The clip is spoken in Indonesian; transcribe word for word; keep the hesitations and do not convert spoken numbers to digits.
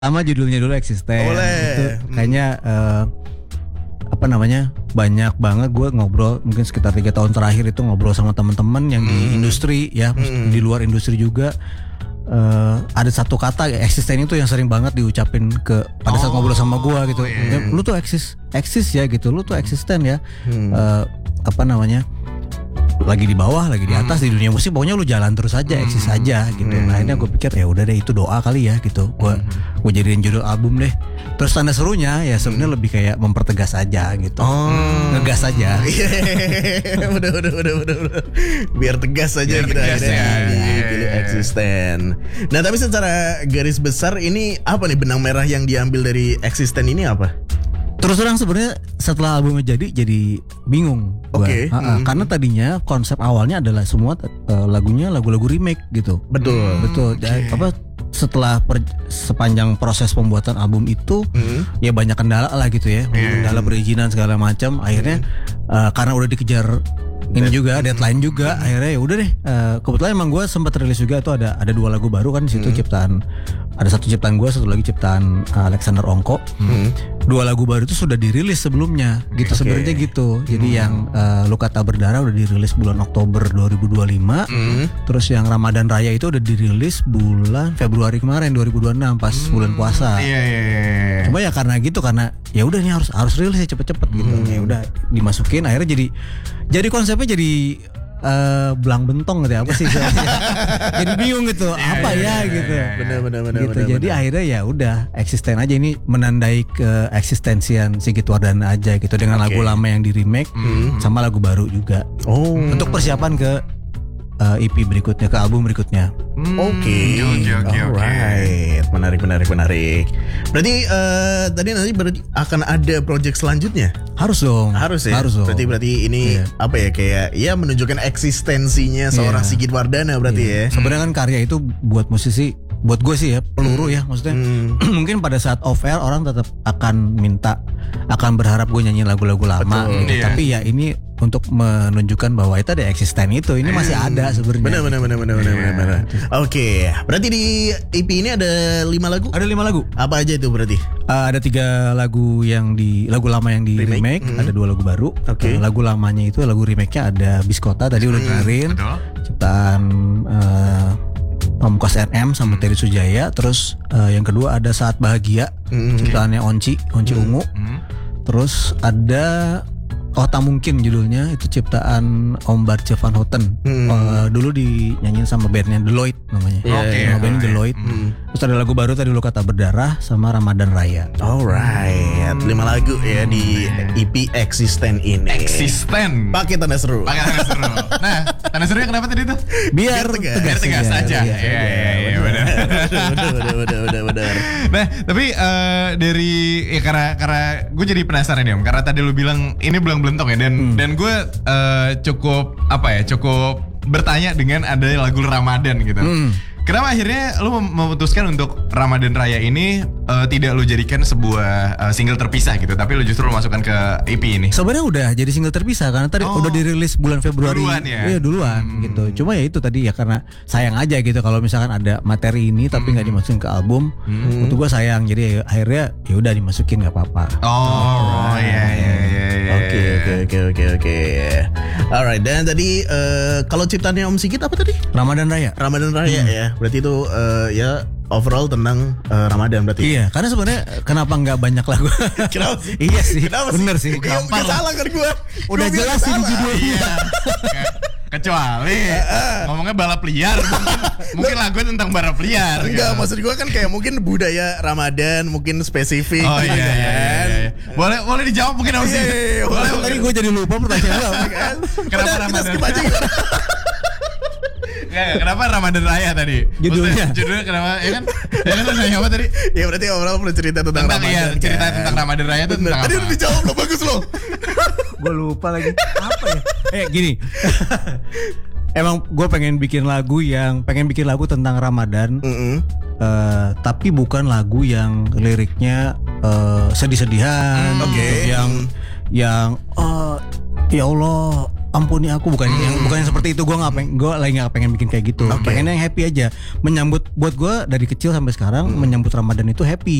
Sama judulnya dulu Eksisten. Boleh. Itu kayaknya uh, apa namanya banyak banget gue ngobrol mungkin sekitar tiga tahun terakhir itu ngobrol sama teman-teman yang Hmm. di industri ya Hmm. di luar industri juga. Uh, ada satu kata eksisten itu yang sering banget diucapin ke pada saat Oh, ngobrol sama gue gitu. iya. Ya, lu tuh eksis eksis ya gitu, lu tuh eksisten ya. Hmm. Uh, apa namanya? Lagi di bawah, lagi di atas, di dunia musik pokoknya lu jalan terus aja, eksis aja gitu. Nah akhirnya gue pikir ya udah deh itu doa kali ya gitu. Gue gue jadiin judul album deh. Terus tanda serunya ya sebenarnya lebih kayak mempertegas aja gitu. Oh. Ngegas aja. Iya, udah, udah, udah, udah, udah. Biar tegas aja Biar gitu tegas akhirnya. ya. Iya, pilih Eksisten. Nah tapi secara garis besar ini apa nih benang merah yang diambil dari Eksisten ini apa? Terus terang sebenarnya setelah albumnya jadi jadi bingung gua. Oke. Ha-ha, Hmm. karena tadinya konsep awalnya adalah semua uh, lagunya lagu-lagu remake gitu. Betul. Betul. Dan apa setelah per, sepanjang proses pembuatan album itu Hmm. ya banyak kendala lah gitu ya, kendala perizinan segala macam. Akhirnya uh, karena udah dikejar ini juga deadline juga, akhirnya ya udah deh. Uh, kebetulan emang gue sempat rilis juga itu ada ada dua lagu baru kan di situ ciptaan, ada satu ciptaan gue, satu lagi ciptaan uh, Alexander Ongko. Hmm. Dua lagu baru itu sudah dirilis sebelumnya, gitu Oke. sebenarnya gitu. Jadi yang uh, Luka Tak Berdarah udah dirilis bulan Oktober dua ribu dua puluh lima. Hmm. Terus yang Ramadan Raya itu udah dirilis bulan Februari kemarin dua ribu dua puluh enam pas bulan puasa. Iya iya iya. Cuma ya karena gitu, karena ya udah nih harus harus rilis ya cepet-cepet gitu. Ya udah dimasukin, akhirnya jadi jadi konsepnya jadi eh, belang bentong gitu ya, apa sih istilahnya? Jadi bingung gitu, apa ya gitu. Benar, benar, benar, Gitu. benar, Jadi benar. akhirnya ya udah eksisten aja, ini menandai ke eksistensian Sigit Wardana aja gitu dengan Oke. lagu lama yang di remake sama lagu baru juga. Oh. Untuk persiapan ke eh, E P berikutnya, ke album berikutnya. Oke, Oke oke oke. alright, menarik, menarik, menarik. Berarti eh, tadi nanti berarti akan ada project selanjutnya? Harus dong. Harus ya. Harus dong. Berarti berarti ini Iya. apa ya, kayak ya menunjukkan eksistensinya seorang Iya. Sigit Wardana berarti ya. Sebenarnya kan karya itu buat musisi, buat gue sih ya peluru ya, maksudnya Hmm. mungkin pada saat off air orang tetap akan minta, akan berharap gue nyanyi lagu-lagu lama Betul. gitu. Iya. Tapi ya ini untuk menunjukkan bahwa itu ada eksisten itu, ini masih ada sebenarnya. Benar, benar, benar, benar, benar, benar, benar. Oke, berarti di E P ini ada lima lagu. Ada lima lagu. Apa aja itu berarti? Uh, ada tiga lagu yang di lagu lama yang di Remake. remake, Mhm. ada dua lagu baru. Oke. Uh, lagu lamanya itu lagu remake-nya ada Biskota tadi udah dengerin, Betul. ciptaan uh, Pamungkas R M sama Terry Sujaya. Terus uh, yang kedua ada Saat Bahagia, Hmm. ciptaannya Onci, Onci Ungu. Hmm. Terus ada Oh Tak Mungkin judulnya, itu ciptaan Om Barce Van Houten. Hmm. Uh, dulu dinyanyiin sama bandnya Deloitte namanya. Iya, Oke. Nama bandnya Oke. Deloitte. Hmm. Terus ada lagu baru tadi Luka Tak Berdarah sama Ramadan Raya. Alright, lima lagu ya di E P Eksisten ini. Eksisten. Pakai tanda seru. Pakai tanda seru. Nah, tanda serunya kenapa tadi tuh? Biar, Biar tegas. Biar tegas aja, aja. biar Iya iya iya benar. Benar, benar, benar, benar, benar. Nah, tapi eh, dari ya karena karena gue jadi penasaran ya, Om. Karena tadi lu bilang ini belang belentong ya, dan dan gue eh, cukup apa ya, cukup bertanya dengan ada lagu Ramadan gitu. Hmm. Kenapa akhirnya lu mem- memutuskan untuk Ramadan Raya ini eh, tidak lu jadikan sebuah eh, single terpisah gitu, tapi lu justru lu masukkan ke E P ini? Sebenarnya udah jadi single terpisah karena tadi Oh. udah dirilis bulan Februari. Duluan ya? Iya duluan gitu. Cuma ya itu tadi ya karena sayang aja gitu kalau misalkan ada materi ini tapi nggak dimasukin ke album. Untuk gua sayang, jadi ya, akhirnya ya udah dimasukin nggak apa-apa. Oh iya iya iya. iya. Oke, oke, oke, oke, oke. Alright, dan tadi eh, kalau ciptaannya Om Sigit apa tadi? Ramadan Raya. Ramadan Raya ya. Berarti itu eh, ya overall tentang eh, Ramadan berarti. Iya, karena sebenarnya kenapa nggak banyak lagu? Kenapa sih? Iya sih, Kenapa bener sih. Iya, nggak salah kan gua. Udah Gua bilang jelas sih di salah. judulnya. Iya. Ke- Kecuali ngomongnya balap liar, mungkin, mungkin lagu tentang balap liar. Enggak, gitu. maksud gua kan kayak mungkin budaya Ramadan, mungkin spesifik. Oh gitu iya, iya, iya, kan. iya. Boleh boleh dijawab mungkin Om sih. Iya, iya, iya, Boleh. boleh. Tadi gue jadi lupa pertanyaan lo. Kan? Kenapa Udah, kita Ramadan? skip aja gitu. Nggak, nggak, kenapa Ramadan Raya tadi? Judulnya. Maksudnya, judulnya kenapa? Ya kan? Ya kan lu nanya apa tadi? Ya berarti overall perlu cerita tentang, Tentang Ramadan. iya, cerita kan? tentang Ramadan Raya itu Bener. tentang Tadi apa? udah dijawab loh, bagus loh. Gue lupa lagi. Apa ya? Eh gini. Emang gue pengen bikin lagu yang pengen bikin lagu tentang Ramadan, Mm-mm. eh, tapi bukan lagu yang liriknya eh, sedih-sedihan, Hmm, oke. gitu, yang yang eh, ya Allah ampuni aku, bukan yang bukan yang seperti itu. Gue nggak pengen, gue lagi nggak pengen bikin kayak gitu. Oke. Pengennya yang happy aja. Menyambut buat gue dari kecil sampai sekarang menyambut Ramadan itu happy.